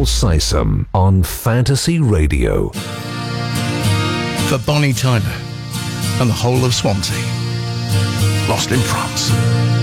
Paul Sysom on Fantasy Radio. For Bonnie Tyler and the whole of Swansea. Lost in France.